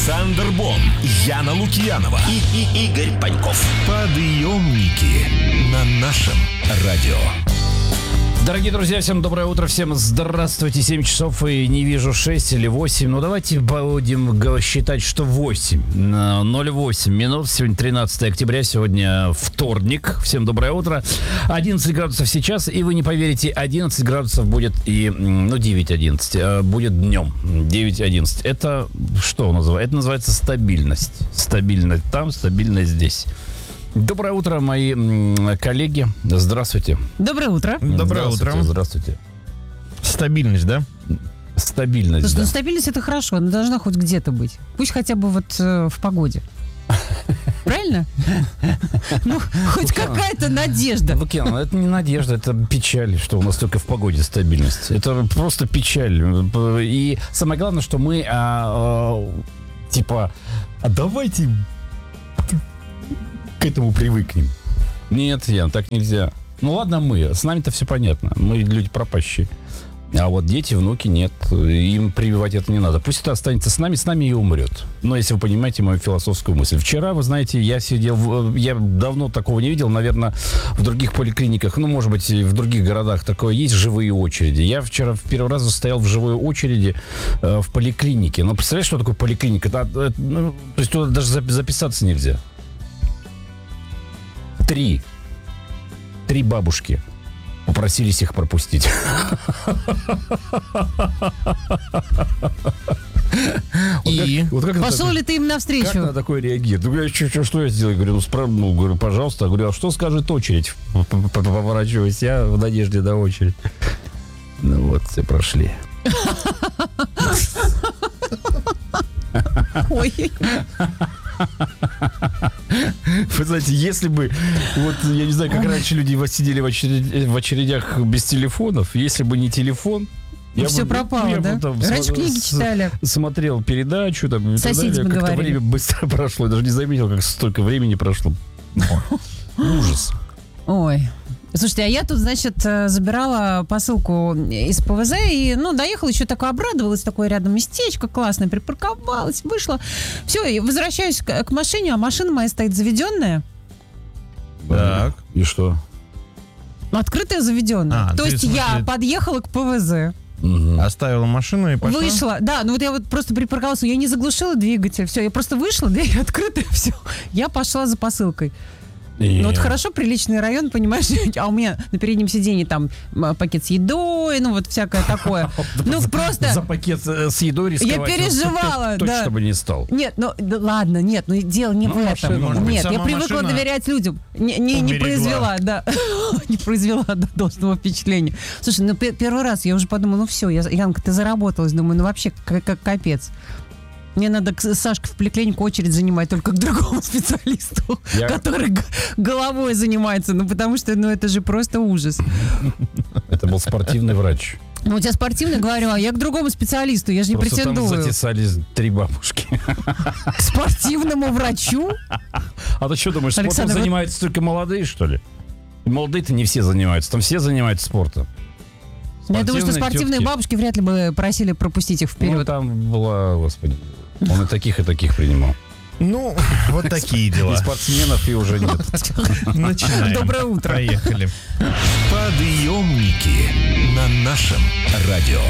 Александр Бон, Яна Лукьянова и Игорь Паньков. Подъемники на нашем радио. Дорогие друзья, всем доброе утро, всем здравствуйте. 7 часов и не вижу 6 или 8. Ну, давайте будем считать, что 8. 08 минут. Сегодня 13 октября, сегодня вторник. Всем доброе утро. 11 градусов сейчас, и вы не поверите, 11 градусов будет и, 9-11, будет днем. 9-11. Это что называется? Это называется стабильность. Стабильность там, стабильность здесь. Доброе утро, мои коллеги. Здравствуйте. Доброе утро. Доброе утро. Здравствуйте. Стабильность, да? Стабильность, Слушай, да. Стабильность — это хорошо, она должна хоть где-то быть. Пусть хотя бы вот в погоде. Правильно? Ну, хоть какая-то надежда. Лукьян, это не надежда, это печаль, что у нас только в погоде стабильность. Это просто печаль. И самое главное, что мы, давайте к этому привыкнем. Нет, Ян, так нельзя. Ну ладно, с нами-то все понятно. Мы люди пропащие. А вот дети, внуки, нет. Им прививать это не надо. Пусть это останется с нами и умрет. Но если вы понимаете мою философскую мысль. Вчера, вы знаете, я давно такого не видел. Наверное, в других поликлиниках, может быть, в других городах такое есть, живые очереди. Я вчера в первый раз стоял в живой очереди в поликлинике. Но представляешь, что такое поликлиника? То есть туда даже записаться нельзя. Три бабушки попросились их пропустить. И? Пошел ли ты им навстречу? Как на такое реагирует? Что я сделаю? Говорю, пожалуйста. Говорю, а что скажет очередь? Поворачиваюсь я в надежде на очередь. Ну вот, все прошли. Ой. Вы знаете, если бы, я не знаю, как раньше люди сидели в очередях без телефонов, если бы не телефон, все пропало, да? Раньше книги читали. Смотрел передачу, там, и соседи так далее. Как-то говорили. время быстро прошло, я даже не заметил, как столько времени прошло. Ужас. Ой. Слушайте, а я тут, забирала посылку из ПВЗ и, доехала, еще такое обрадовалась, такое рядом местечко классное, припарковалась, вышла. Все, и возвращаюсь к машине, а машина моя стоит заведенная. Так. И что? Открытая, заведенная. То есть я подъехала к ПВЗ. Оставила машину и пошла? Вышла, да, я просто припарковалась, я не заглушила двигатель, все, я просто вышла, дверь открытая, все, я пошла за посылкой. Хорошо, приличный район, понимаешь, а у меня на переднем сиденье там пакет с едой, всякое такое. Просто... За пакет с едой рисковать. Я переживала, точно, да. Точно бы не стал. Нет, ладно, дело не в этом. Нет, я привыкла доверять людям. Не произвела, да. Не произвела должного впечатления. Слушай, первый раз я уже подумала, все, Янка, ты заработалась. Думаю, вообще, как капец. Мне надо к Сашке в поликлинику очередь занимать только к другому специалисту, который головой занимается. Потому что, это же просто ужас. Это был спортивный врач. У тебя спортивный, говорю, а я к другому специалисту, я же не претендую. Там затесались 3 бабушки. К спортивному врачу? А ты что думаешь, спортом занимаются только молодые, что ли? Молодые-то не все занимаются, там все занимаются спортом. Я думаю, что спортивные тетки. бабушки вряд ли бы просили пропустить их вперед. Там была, господи, он и таких принимал. Вот такие дела. И спортсменов и уже нет. Начинаем. Доброе утро. Поехали. Подъемники на нашем радио.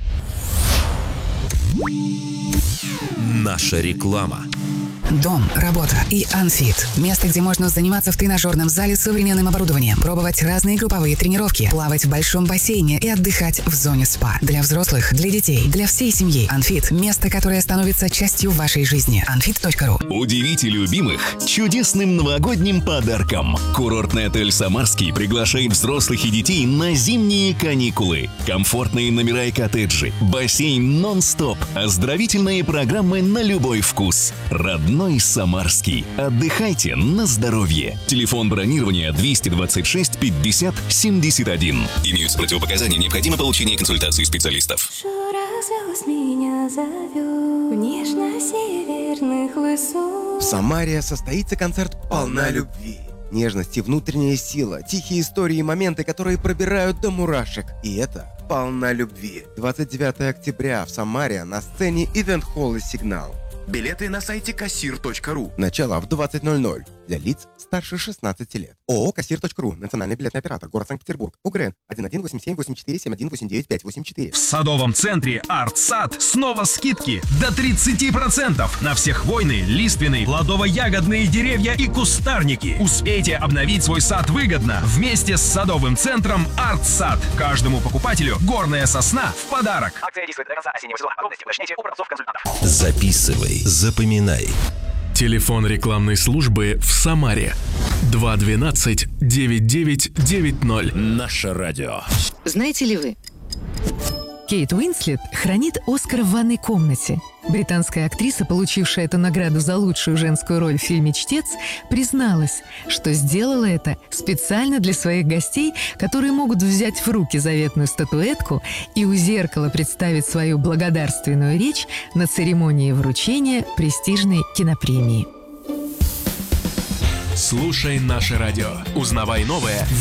Наша реклама. Дом, работа и Анфит. Место, где можно заниматься в тренажерном зале современным оборудованием, пробовать разные групповые тренировки, плавать в большом бассейне и отдыхать в зоне СПА. Для взрослых, для детей, для всей семьи. Анфит – место, которое становится частью вашей жизни. Anfit.ru. Удивите любимых чудесным новогодним подарком. Курортный отель «Самарский» приглашает взрослых и детей на зимние каникулы. Комфортные номера и коттеджи, бассейн нон-стоп, оздоровительные программы на любой вкус. Родной Самарский. Отдыхайте на здоровье. Телефон бронирования 226 50 71. Имеются противопоказания, необходимо получение консультации специалистов. Развелась меня зовет нежно-северных высот. В Самаре состоится концерт «Полна любви». Нежность и внутренняя сила, тихие истории и моменты, которые пробирают до мурашек. И это «Полна любви». 29 октября в Самаре на сцене ивент-холла «Сигнал». Билеты на сайте kassir.ru. Начало в 20:00. Для лиц старше 16 лет. ООО «Кассир.ру». Национальный билетный оператор. Город Санкт-Петербург. УГРН 118784718954. В садовом центре «Артсад» снова скидки до 30% на все хвойные, лиственные, плодово-ягодные деревья и кустарники. Успейте обновить свой сад выгодно вместе с садовым центром «Артсад». Каждому покупателю горная сосна в подарок. Акция действует до конца осеннего сезона. Подробности уточняйте у продавцов-консультантов. Записывай, запоминай. Телефон рекламной службы в Самаре 212-9990. Наше радио. Знаете ли вы? Кейт Уинслет хранит Оскар в ванной комнате. Британская актриса, получившая эту награду за лучшую женскую роль в фильме «Чтец», призналась, что сделала это специально для своих гостей, которые могут взять в руки заветную статуэтку и у зеркала представить свою благодарственную речь на церемонии вручения престижной кинопремии. Слушай наше радио. Узнавай новое